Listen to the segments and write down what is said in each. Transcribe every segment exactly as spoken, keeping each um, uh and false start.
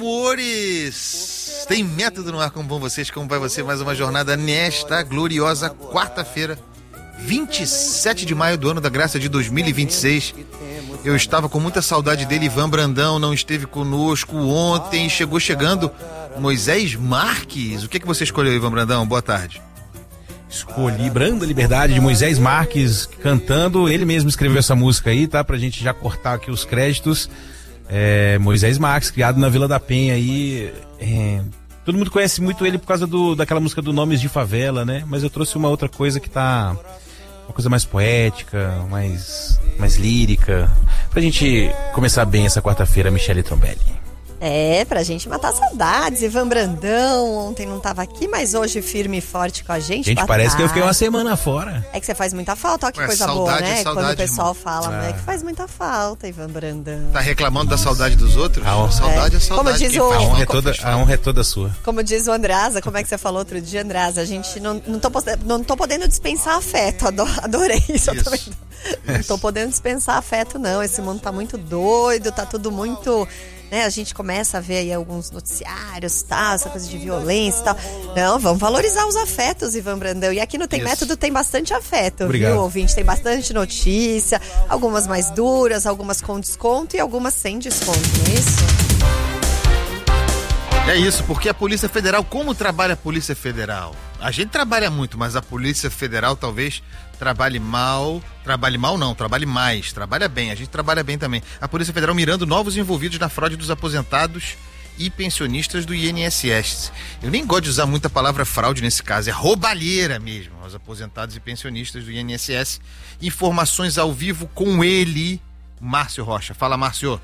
amores! Tem Método no ar, como vão vocês? Como vai você? Mais uma jornada nesta gloriosa quarta-feira, vinte e sete de maio do ano da graça de dois mil e vinte e seis. Eu estava com muita saudade dele. Ivan Brandão não esteve conosco ontem. Chegou chegando Moisés Marques. O que, que você escolheu, Ivan Brandão? Boa tarde. Escolhi Branda Liberdade, de Moisés Marques, cantando. Ele mesmo escreveu essa música aí, tá? Pra gente já cortar aqui os créditos. É, Moisés Marques, criado na Vila da Penha aí. É, todo mundo conhece muito ele por causa do, daquela música do Nomes de Favela, né? Mas eu trouxe uma outra coisa que tá... uma coisa mais poética, mais, mais lírica. Pra gente começar bem essa quarta-feira, Michele Trombelli. É, pra gente matar saudades. Ivan Brandão ontem não tava aqui, mas hoje firme e forte com a gente. Gente, parece que eu fiquei uma semana fora. É que você faz muita falta, olha que Ué, coisa saudade boa, né? é saudade, quando o pessoal irmão. fala, Ah. é que faz muita falta, Ivan Brandão. Tá reclamando da saudade dos outros? A honra- Saudade é, É. saudade. Como diz Quem o- faz A honra, é falta, toda, faz a falta. honra é toda sua. Como diz o Andreasa, como é que você falou outro dia, Andreasa? A gente não, não, tô, pode- não tô podendo dispensar afeto, ado- adorei isso. Eu Isso. também não, não tô podendo dispensar afeto, não. Esse mundo tá muito doido, tá tudo muito... Né, a gente começa a ver aí alguns noticiários, tal, essa coisa de violência e tal. Não, vamos valorizar os afetos, Ivan Brandão. E aqui no Tem Isso. Método tem bastante afeto, Obrigado. viu, ouvinte? Tem bastante notícia, algumas mais duras, algumas com desconto e algumas sem desconto, não é isso? É isso, porque a Polícia Federal, como trabalha a Polícia Federal? A gente trabalha muito, mas a Polícia Federal talvez trabalhe mal, trabalhe mal não, trabalhe mais, trabalha bem, a gente trabalha bem também. A Polícia Federal mirando novos envolvidos na fraude dos aposentados e pensionistas do I N S S. Eu nem gosto de usar muito a palavra fraude nesse caso, é roubalheira mesmo, aos aposentados e pensionistas do I N S S. Informações ao vivo com ele, Márcio Rocha. Fala, Márcio.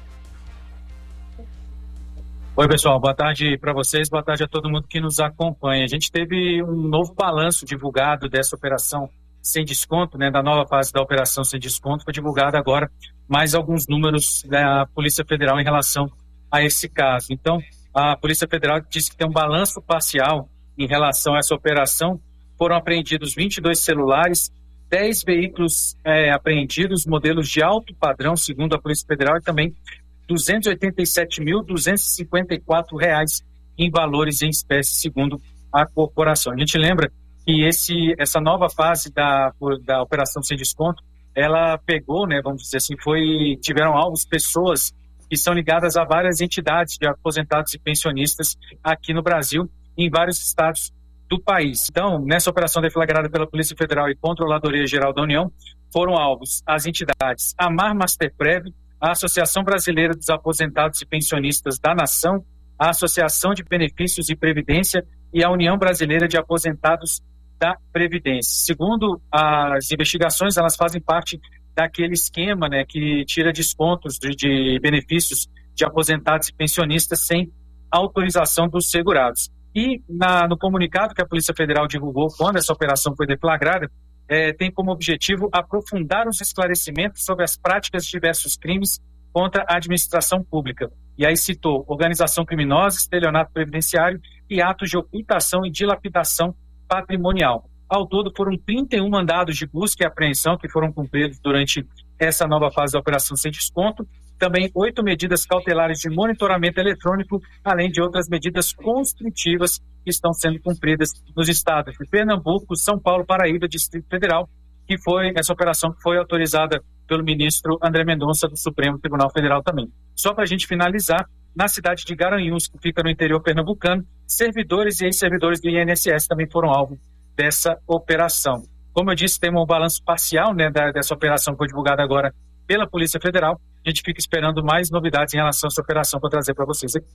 Oi, pessoal, boa tarde para vocês, boa tarde a todo mundo que nos acompanha. A gente teve um novo balanço divulgado dessa operação sem desconto, né, da nova fase da operação sem desconto, foi divulgado agora mais alguns números da Polícia Federal em relação a esse caso. Então, a Polícia Federal disse que tem um balanço parcial em relação a essa operação. Foram apreendidos vinte e dois celulares, dez veículos é, apreendidos, modelos de alto padrão, segundo a Polícia Federal, e também duzentos e oitenta e sete mil, duzentos e cinquenta e quatro reais em valores em espécie, segundo a corporação. A gente lembra que esse, essa nova fase da, da operação sem desconto, ela pegou, né, vamos dizer assim, foi, tiveram alvos pessoas que são ligadas a várias entidades de aposentados e pensionistas aqui no Brasil, em vários estados do país. Então, nessa operação deflagrada pela Polícia Federal e Controladoria Geral da União, foram alvos as entidades Amar Masterprev, a Associação Brasileira dos Aposentados e Pensionistas da Nação, a Associação de Benefícios e Previdência e a União Brasileira de Aposentados da Previdência. Segundo as investigações, elas fazem parte daquele esquema, né, que tira descontos de, de benefícios de aposentados e pensionistas sem autorização dos segurados. E na, no comunicado que a Polícia Federal divulgou quando essa operação foi deflagrada, É, tem como objetivo aprofundar os esclarecimentos sobre as práticas de diversos crimes contra a administração pública. E aí citou organização criminosa, estelionato previdenciário e atos de ocultação e dilapidação patrimonial. Ao todo, foram trinta e um mandados de busca e apreensão que foram cumpridos durante essa nova fase da operação sem desconto. Também oito medidas cautelares de monitoramento eletrônico, além de outras medidas constritivas que estão sendo cumpridas nos estados de Pernambuco, São Paulo, Paraíba, Distrito Federal, que foi essa operação que foi autorizada pelo ministro André Mendonça do Supremo Tribunal Federal também. Só para a gente finalizar, na cidade de Garanhuns, que fica no interior pernambucano, servidores e ex-servidores do I N S S também foram alvo dessa operação. Como eu disse, tem um balanço parcial, né, da, dessa operação que foi divulgada agora pela Polícia Federal. A gente fica esperando mais novidades em relação a essa operação para trazer para vocês aqui.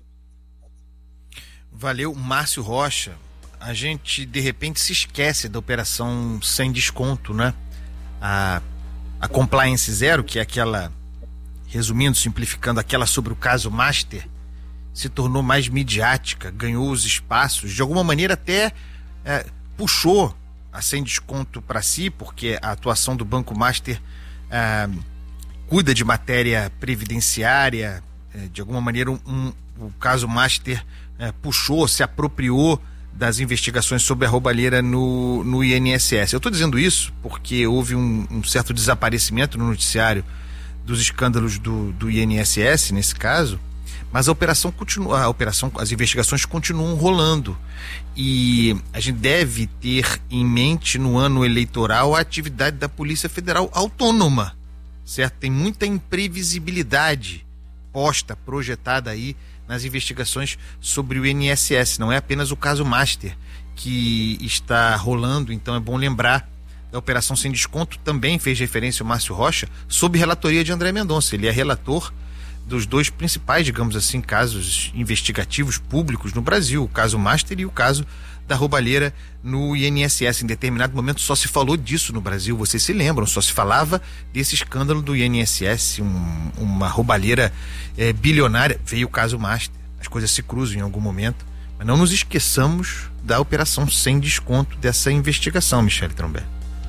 Valeu, Márcio Rocha. A gente, de repente, se esquece da operação sem desconto, né? A, a Compliance Zero, que é aquela, resumindo, simplificando, aquela sobre o caso Master, se tornou mais midiática, ganhou os espaços, de alguma maneira até é, puxou a sem desconto para si, porque a atuação do Banco Master é, cuida de matéria previdenciária, é, de alguma maneira um, um, o caso Master é, puxou, se apropriou das investigações sobre a roubalheira no, no I N S S. Eu estou dizendo isso porque houve um, um certo desaparecimento no noticiário dos escândalos do, do I N S S, nesse caso, Mas a operação continua, a operação, as investigações continuam rolando. E a gente deve ter em mente no ano eleitoral a atividade da Polícia Federal autônoma, certo? Tem muita imprevisibilidade posta, projetada aí nas investigações sobre o I N S S. Não é apenas o caso Master que está rolando, então é bom lembrar da Operação Sem Desconto. Também fez referência o Márcio Rocha, sob relatoria de André Mendonça. Ele é relator dos dois principais, digamos assim, casos investigativos públicos no Brasil, o caso Master e o caso da roubalheira no I N S S. Em determinado momento só se falou disso no Brasil, vocês se lembram, só se falava desse escândalo do I N S S, um, uma roubalheira é, bilionária. Veio o caso Master, as coisas se cruzam em algum momento, mas não nos esqueçamos da Operação Sem Desconto, dessa investigação, Michele Trombé.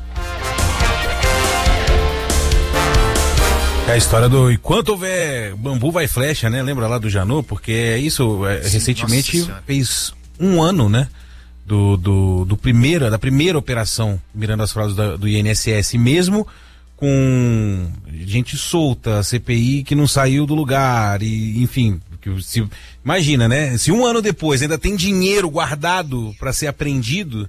É a história do enquanto houver bambu vai flecha, né? Lembra lá do Janot? Porque é isso, é, Sim, recentemente fez um ano, né? Do, do, do primeiro, da primeira operação mirando as fraudes da, do I N S S, mesmo com gente solta, C P I que não saiu do lugar, e enfim, que se, imagina, né? Se um ano depois ainda tem dinheiro guardado para ser apreendido,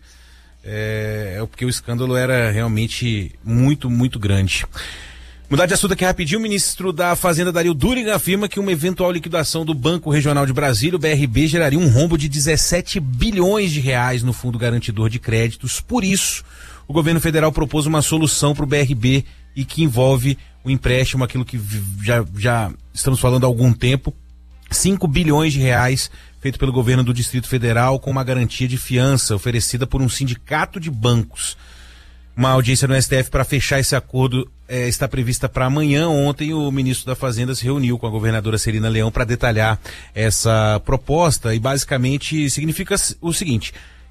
é, é porque o escândalo era realmente muito, muito grande. Mudar de assunto aqui rapidinho, o ministro da Fazenda, Dario Duriga, afirma que uma eventual liquidação do Banco Regional de Brasília, o B R B, geraria um rombo de dezessete bilhões de reais no Fundo Garantidor de Créditos. Por isso, o governo federal propôs uma solução para o B R B e que envolve o empréstimo, aquilo que já, já estamos falando há algum tempo, cinco bilhões de reais, feito pelo governo do Distrito Federal, com uma garantia de fiança oferecida por um sindicato de bancos. Uma audiência no S T F para fechar esse acordo eh, está prevista para amanhã. Ontem o ministro da Fazenda se reuniu com a governadora Celina Leão para detalhar essa proposta, e basicamente significa o seguinte,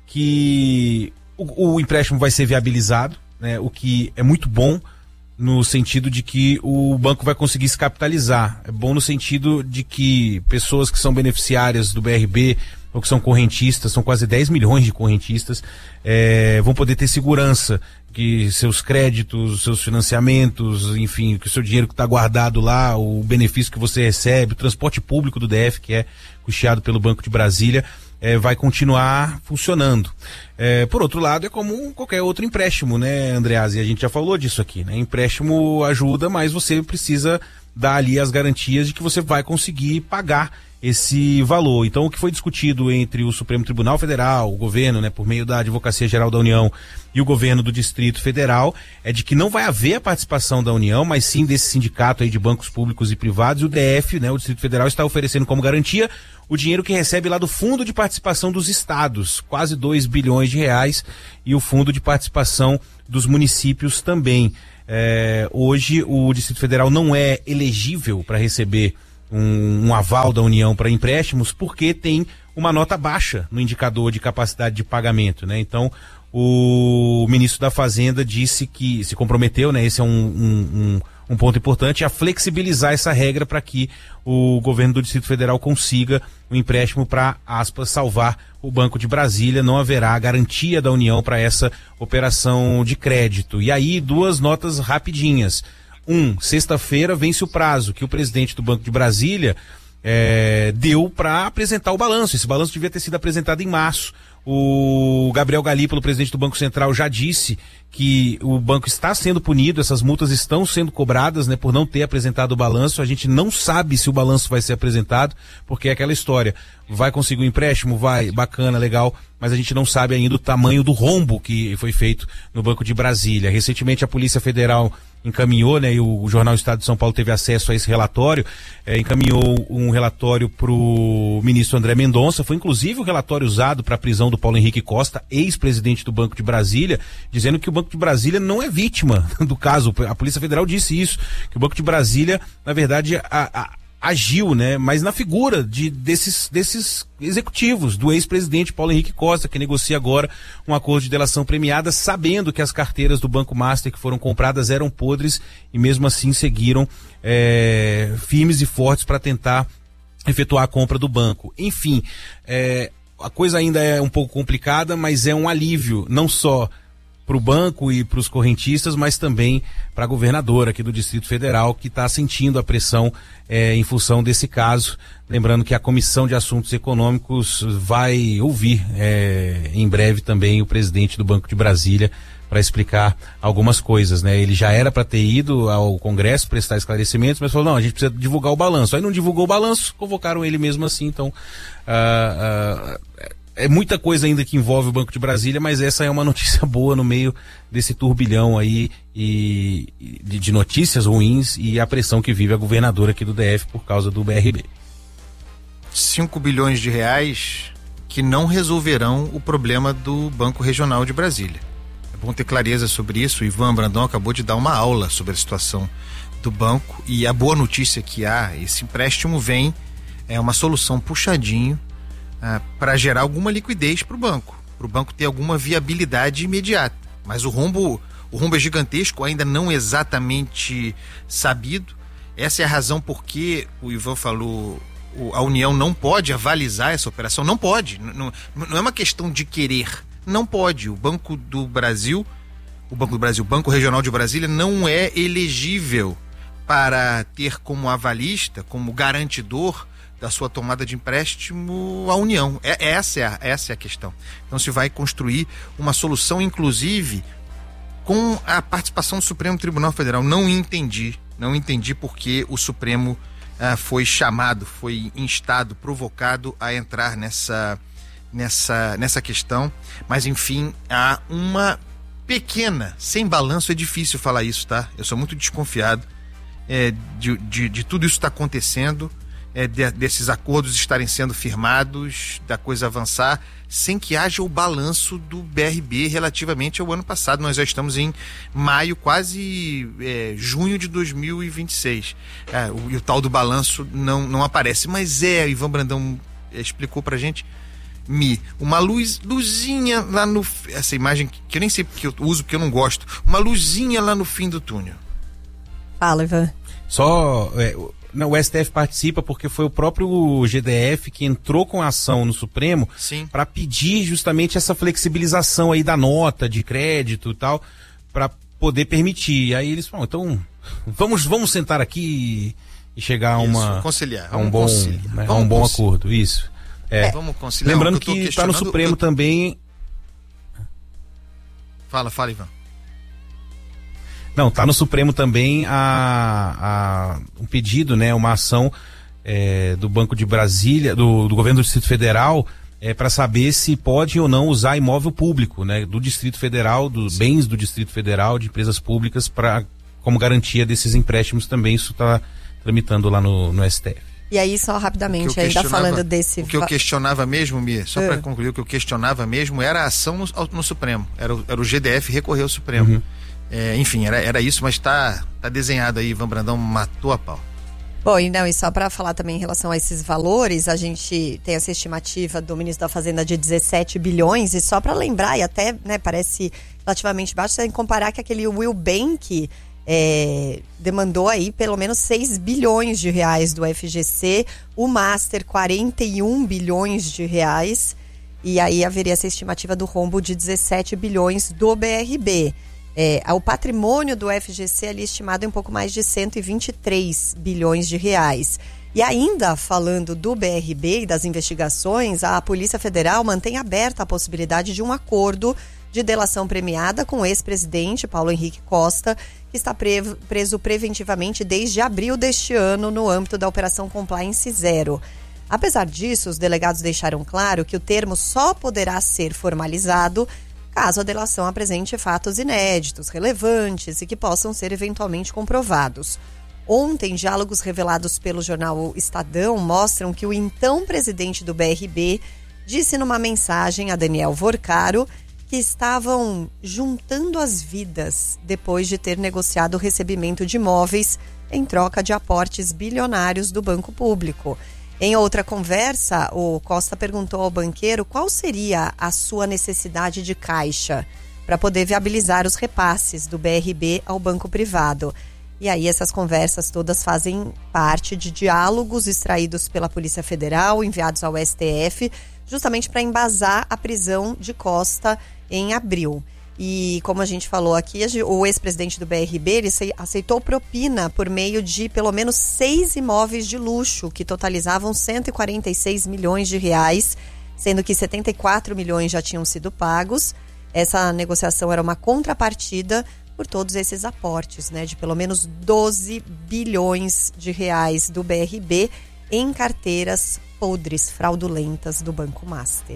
que o, o empréstimo vai ser viabilizado, né, o que é muito bom no sentido de que o banco vai conseguir se capitalizar. É bom no sentido de que pessoas que são beneficiárias do B R B ou que são correntistas, são quase dez milhões de correntistas, eh, vão poder ter segurança que seus créditos, seus financiamentos, enfim, que o seu dinheiro que está guardado lá, o benefício que você recebe, o transporte público do D F, que é custeado pelo Banco de Brasília, é, vai continuar funcionando. É, por outro lado, é como qualquer outro empréstimo, né, Andreasa? E a gente já falou disso aqui, né? Empréstimo ajuda, mas você precisa dar ali as garantias de que você vai conseguir pagar esse valor. Então, o que foi discutido entre o Supremo Tribunal Federal, o governo, né, por meio da Advocacia Geral da União, e o governo do Distrito Federal, é de que não vai haver a participação da União, mas sim desse sindicato aí de bancos públicos e privados, e o D F, né, o Distrito Federal, está oferecendo como garantia o dinheiro que recebe lá do Fundo de Participação dos Estados, quase dois bilhões de reais, e o Fundo de Participação dos Municípios também. É, hoje, o Distrito Federal não é elegível para receber Um, um aval da União para empréstimos, porque tem uma nota baixa no indicador de capacidade de pagamento, né? Então, o ministro da Fazenda disse que se comprometeu, né? Esse é um, um, um, um ponto importante, a flexibilizar essa regra para que o governo do Distrito Federal consiga um empréstimo para, aspas, salvar o Banco de Brasília. Não haverá garantia da União para essa operação de crédito. E aí, duas notas rapidinhas. Um, sexta-feira vence o prazo que o presidente do Banco de Brasília é, deu para apresentar o balanço. Esse balanço devia ter sido apresentado em março. O Gabriel Galípolo, presidente do Banco Central, já disse que o banco está sendo punido, essas multas estão sendo cobradas, né, por não ter apresentado o balanço. A gente não sabe se o balanço vai ser apresentado, porque é aquela história, vai conseguir um empréstimo? Vai, bacana, legal, mas a gente não sabe ainda o tamanho do rombo que foi feito no Banco de Brasília. Recentemente a Polícia Federal encaminhou, né, e o, o Jornal Estado de São Paulo teve acesso a esse relatório, é, encaminhou um relatório para o ministro André Mendonça, foi inclusive o relatório usado para a prisão do Paulo Henrique Costa, ex-presidente do Banco de Brasília, dizendo que o Banco de Brasília não é vítima do caso. A Polícia Federal disse isso, que o Banco de Brasília, na verdade, a, a, agiu, né, mas na figura de, desses, desses executivos, do ex-presidente Paulo Henrique Costa, que negocia agora um acordo de delação premiada, sabendo que as carteiras do Banco Master que foram compradas eram podres e mesmo assim seguiram é, firmes e fortes para tentar efetuar a compra do banco. Enfim, é, a coisa ainda é um pouco complicada, mas é um alívio, não só para o banco e para os correntistas, mas também para a governadora aqui do Distrito Federal, que está sentindo a pressão é, em função desse caso. Lembrando que a Comissão de Assuntos Econômicos vai ouvir é, em breve também o presidente do Banco de Brasília para explicar algumas coisas, né? Ele já era para ter ido ao Congresso prestar esclarecimentos, mas falou, não, a gente precisa divulgar o balanço. Aí não divulgou o balanço, convocaram ele mesmo assim, então uh, uh, é muita coisa ainda que envolve o Banco de Brasília, mas essa é uma notícia boa no meio desse turbilhão aí e, de, de notícias ruins e a pressão que vive a governadora aqui do D F por causa do B R B. cinco bilhões de reais que não resolverão o problema do Banco Regional de Brasília. É bom ter clareza sobre isso. O Ivan Brandão acabou de dar uma aula sobre a situação do banco e a boa notícia que há, esse empréstimo vem, é uma solução puxadinho ah, para gerar alguma liquidez para o banco, para o banco ter alguma viabilidade imediata. Mas o rombo, o rombo é gigantesco, ainda não exatamente sabido. Essa é a razão por que o Ivan falou, a União não pode avalizar essa operação, não pode, não, não é uma questão de querer, não pode. O Banco do Brasil, o Banco do Brasil, o Banco Regional de Brasília não é elegível para ter como avalista, como garantidor da sua tomada de empréstimo a União. É, essa, é a, essa é a questão. Então se vai construir uma solução, inclusive, com a participação do Supremo Tribunal Federal. Não entendi, não entendi porque o Supremo ah, foi chamado, foi instado, provocado a entrar nessa, nessa, nessa questão. Mas enfim, há uma pequena, sem balanço, é difícil falar isso, tá? Eu sou muito desconfiado é, de, de, de tudo isso que está acontecendo, é, de, desses acordos estarem sendo firmados, da coisa avançar, sem que haja o balanço do B R B relativamente ao ano passado. Nós já estamos em maio, quase é, junho de dois mil e vinte e seis. É, o, e o tal do balanço não, não aparece. Mas é, o Ivan Brandão explicou pra gente, Mi, uma luz, luzinha lá no... Essa imagem que eu nem sei porque eu uso, porque eu não gosto. Uma luzinha lá no fim do túnel. Fala, Ivan. Só... É, não, o S T F participa porque foi o próprio G D F que entrou com a ação no Supremo para pedir justamente essa flexibilização aí da nota de crédito e tal, para poder permitir. Aí eles falam, então vamos, vamos sentar aqui e chegar a uma... Isso, conciliar. A um bom, né, a um bom acordo, isso. É. Vamos conciliar. Lembrando que está no Supremo eu... também... Fala, fala, Ivan. Não, está no Supremo também a, a, um pedido, né, uma ação é, do Banco de Brasília, do, do governo do Distrito Federal, é, para saber se pode ou não usar imóvel público, né, do Distrito Federal, dos bens do Distrito Federal, de empresas públicas, pra, como garantia desses empréstimos também. Isso está tramitando lá no, no S T F. E aí, só rapidamente, ainda falando desse... O que eu questionava mesmo, Mia, só uh. para concluir, o que eu questionava mesmo era a ação no, no Supremo. Era o, era o G D F recorrer ao Supremo. Uhum. É, enfim, era, era isso, mas tá, tá desenhado aí, Ivan Brandão matou a pau. Bom, e, não, e só para falar também em relação a esses valores, a gente tem essa estimativa do ministro da Fazenda de dezessete bilhões, e só para lembrar, e até, né, parece relativamente baixo, sem comparar que aquele Will Bank é, demandou aí pelo menos seis bilhões de reais do F G C, o Master quarenta e um bilhões de reais, e aí haveria essa estimativa do rombo de dezessete bilhões do B R B. É, o patrimônio do F G C ali estimado em um pouco mais de cento e vinte e três bilhões de reais. E ainda falando do B R B e das investigações, a Polícia Federal mantém aberta a possibilidade de um acordo de delação premiada com o ex-presidente Paulo Henrique Costa, que está pre- preso preventivamente desde abril deste ano no âmbito da Operação Compliance Zero. Apesar disso, os delegados deixaram claro que o termo só poderá ser formalizado caso a delação apresente fatos inéditos, relevantes e que possam ser eventualmente comprovados. Ontem, diálogos revelados pelo jornal Estadão mostram que o então presidente do B R B disse numa mensagem a Daniel Vorcaro que estavam juntando as vidas depois de ter negociado o recebimento de imóveis em troca de aportes bilionários do banco público. Em outra conversa, o Costa perguntou ao banqueiro qual seria a sua necessidade de caixa para poder viabilizar os repasses do B R B ao banco privado. E aí essas conversas todas fazem parte de diálogos extraídos pela Polícia Federal, enviados ao S T F, justamente para embasar a prisão de Costa em abril. E como a gente falou aqui, o ex-presidente do B R B, ele aceitou propina por meio de pelo menos seis imóveis de luxo, que totalizavam cento e quarenta e seis milhões de reais, sendo que setenta e quatro milhões já tinham sido pagos. Essa negociação era uma contrapartida por todos esses aportes, né, de pelo menos doze bilhões de reais do B R B em carteiras podres, fraudulentas do Banco Master.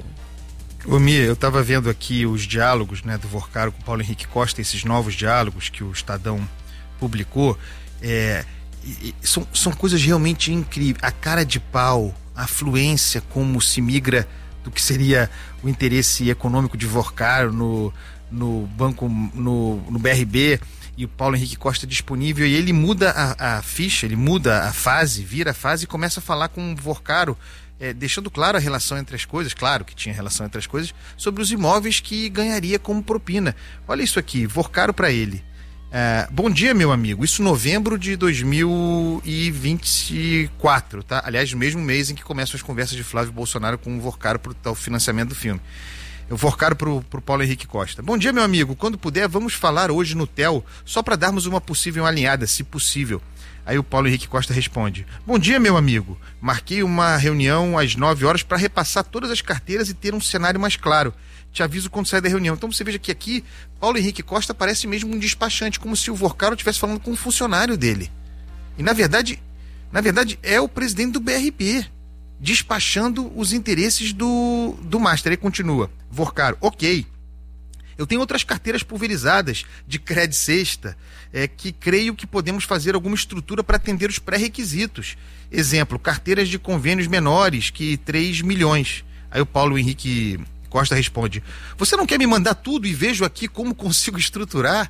Ô Mia, eu estava vendo aqui os diálogos, né, do Vorcaro com o Paulo Henrique Costa, esses novos diálogos que o Estadão publicou, é, e, e, são, são coisas realmente incríveis. A cara de pau, a fluência, como se migra do que seria o interesse econômico de Vorcaro no, no banco, no, no B R B, e o Paulo Henrique Costa disponível, e ele muda a, a ficha, ele muda a fase, vira a fase e começa a falar com o Vorcaro, É, deixando claro a relação entre as coisas, claro que tinha relação entre as coisas, sobre os imóveis que ganharia como propina. Olha isso aqui, Vorcaro para ele. É, bom dia, meu amigo, isso novembro de dois mil e vinte e quatro, tá? Aliás, no mesmo mês em que começam as conversas de Flávio Bolsonaro com o Vorcaro para o financiamento do filme. Eu Vorcaro pro, pro Paulo Henrique Costa. Bom dia, meu amigo, quando puder vamos falar hoje no T E L, só para darmos uma possível alinhada, se possível. Aí o Paulo Henrique Costa responde: bom dia, meu amigo, marquei uma reunião às nove horas para repassar todas as carteiras e ter um cenário mais claro. Te aviso quando sair da reunião. Então você veja que aqui Paulo Henrique Costa parece mesmo um despachante, como se o Vorcaro estivesse falando com um funcionário dele. E na verdade, na verdade é o presidente do B R B despachando os interesses do, do Master. Aí continua, Vorcaro, ok. Eu tenho outras carteiras pulverizadas de Cred Sexta, é, que creio que podemos fazer alguma estrutura para atender os pré-requisitos. Exemplo, carteiras de convênios menores que três milhões. Aí o Paulo Henrique Costa responde: você não quer me mandar tudo e vejo aqui como consigo estruturar?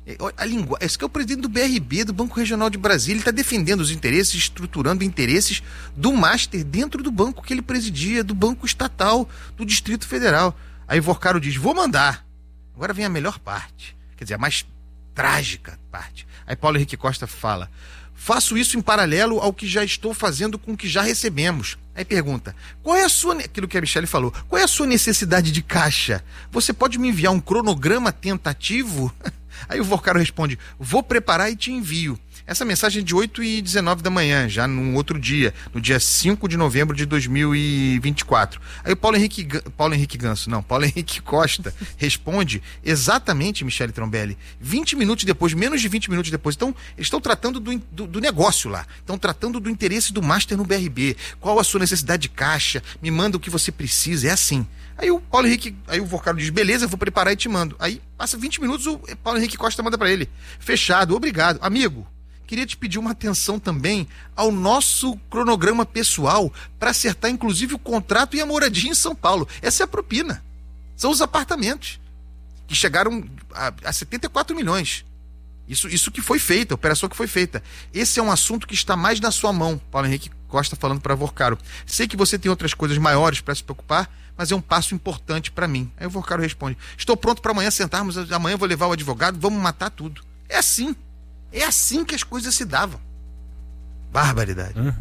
A língua, esse que é o presidente do B R B, do Banco Regional de Brasília, ele está defendendo os interesses, estruturando interesses do Master dentro do banco que ele presidia, do Banco Estatal, do Distrito Federal. Aí Vorcaro diz: vou mandar. Agora vem a melhor parte, quer dizer, a mais trágica parte. Aí Paulo Henrique Costa fala: faço isso em paralelo ao que já estou fazendo com o que já recebemos. Aí pergunta: qual é a sua, aquilo que a Michele falou, qual é a sua necessidade de caixa? Você pode me enviar um cronograma tentativo? Aí o Vorcaro responde: vou preparar e te envio. Essa mensagem é de oito e dezenove da manhã, já num outro dia, no dia cinco de novembro de dois mil e vinte e quatro. Aí o Paulo Henrique, Paulo Henrique Ganso, não, Paulo Henrique Costa responde exatamente, Michele Trombelli, vinte minutos depois, menos de vinte minutos depois. Então, eles estão tratando do, do, do negócio lá, estão tratando do interesse do Master no B R B. Qual a sua necessidade de caixa? Me manda o que você precisa, é assim. Aí o Paulo Henrique, aí o Vorcaro diz: beleza, eu vou preparar e te mando. Aí passa vinte minutos, o Paulo Henrique Costa manda para ele: fechado, obrigado. Amigo, queria te pedir uma atenção também ao nosso cronograma pessoal para acertar inclusive o contrato e a moradia em São Paulo. Essa é a propina. São os apartamentos que chegaram a, a setenta e quatro milhões. Isso, isso que foi feita, a operação que foi feita. Esse é um assunto que está mais na sua mão, Paulo Henrique Costa falando para Vorcaro. Sei que você tem outras coisas maiores para se preocupar, mas é um passo importante para mim. Aí o Vorcaro responde: estou pronto para amanhã sentarmos, amanhã vou levar o advogado, vamos matar tudo. É assim. É assim que as coisas se davam. Barbaridade. Hum.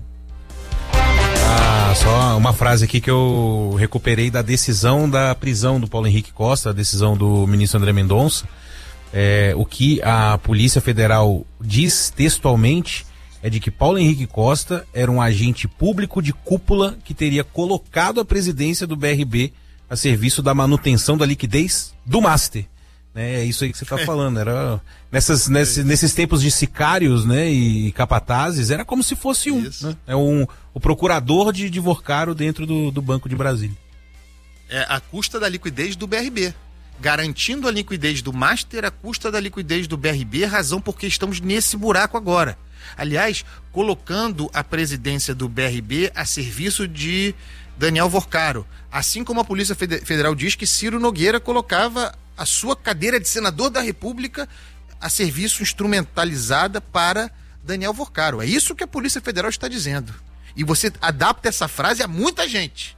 Ah, só uma frase aqui que eu recuperei da decisão da prisão do Paulo Henrique Costa, a decisão do ministro André Mendonça. É, o que a Polícia Federal diz textualmente é de que Paulo Henrique Costa era um agente público de cúpula que teria colocado a presidência do B R B a serviço da manutenção da liquidez do Master. É isso aí que você está falando. Era nessas, nesse, nesses tempos de sicários, né, e capatazes, era como se fosse um, né? É um o procurador de, de Vorcaro dentro do, do Banco de Brasília. É a custa da liquidez do B R B, garantindo a liquidez do Master à custa da liquidez do B R B, razão porque estamos nesse buraco agora. Aliás, colocando a presidência do B R B a serviço de Daniel Vorcaro, assim como a Polícia Federal diz que Ciro Nogueira colocava a sua cadeira de senador da República a serviço instrumentalizada para Daniel Vorcaro. É isso que a Polícia Federal está dizendo. E você adapta essa frase a muita gente.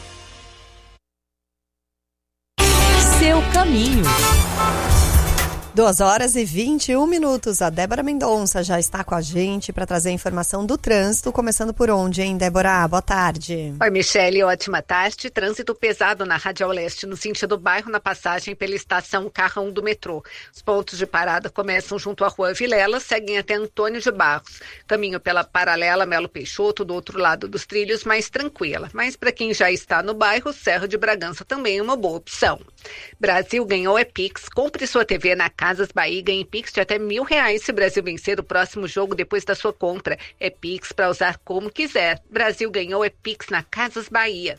Seu caminho. duas horas e vinte e um minutos. A Débora Mendonça já está com a gente para trazer a informação do trânsito. Começando por onde, hein, Débora? Boa tarde. Oi, Michele. Ótima tarde. Trânsito pesado na Radial Leste, no sentido bairro, na passagem pela estação Carrão do metrô. Os pontos de parada começam junto à Rua Vilela, seguem até Antônio de Barros. Caminho pela paralela Melo Peixoto, do outro lado dos trilhos, mais tranquila. Mas para quem já está no bairro, Serra de Bragança também é uma boa opção. Brasil ganhou é Pix. Compre sua T V na Casas Bahia e ganhe Pix de até mil reais se o Brasil vencer o próximo jogo depois da sua compra. É Pix para usar como quiser. Brasil ganhou é Pix na Casas Bahia.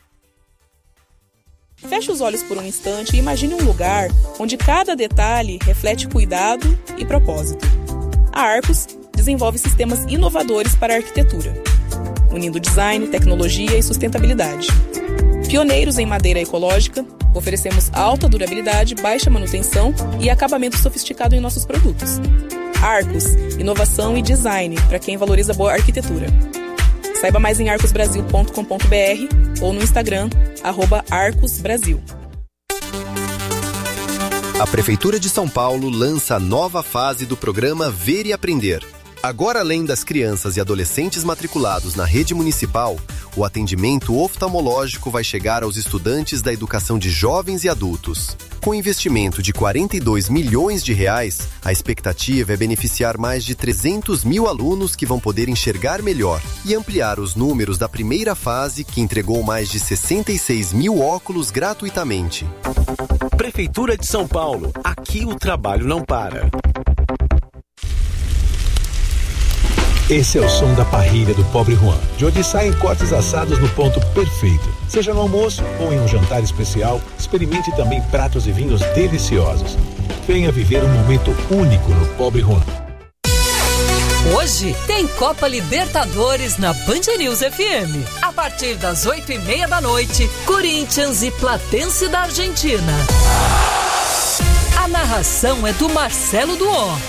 Feche os olhos por um instante e imagine um lugar onde cada detalhe reflete cuidado e propósito. A Arcos desenvolve sistemas inovadores para a arquitetura, unindo design, tecnologia e sustentabilidade. Pioneiros em madeira ecológica, oferecemos alta durabilidade, baixa manutenção e acabamento sofisticado em nossos produtos. Arcos, inovação e design para quem valoriza boa arquitetura. Saiba mais em arcos brasil ponto com ponto b r ou no Instagram, arroba arcosbrasil. A Prefeitura de São Paulo lança a nova fase do programa Ver e Aprender. Agora, além das crianças e adolescentes matriculados na rede municipal, o atendimento oftalmológico vai chegar aos estudantes da educação de jovens e adultos. Com investimento de quarenta e dois milhões de reais, a expectativa é beneficiar mais de trezentos mil alunos que vão poder enxergar melhor e ampliar os números da primeira fase, que entregou mais de sessenta e seis mil óculos gratuitamente. Prefeitura de São Paulo. Aqui o trabalho não para. Esse é o som da parrilha do Pobre Juan, de onde saem cortes assados no ponto perfeito. Seja no almoço ou em um jantar especial, experimente também pratos e vinhos deliciosos. Venha viver um momento único no Pobre Juan. Hoje tem Copa Libertadores na Band News F M. A partir das oito e meia da noite, Corinthians e Platense da Argentina. A narração é do Marcelo Duó.